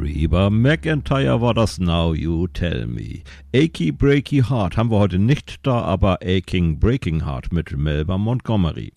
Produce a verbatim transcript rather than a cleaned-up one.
Reba McEntire war das Now You Tell Me. Achy Breaky Heart haben wir heute nicht da, aber Aching Breaking Heart mit Melba Montgomery.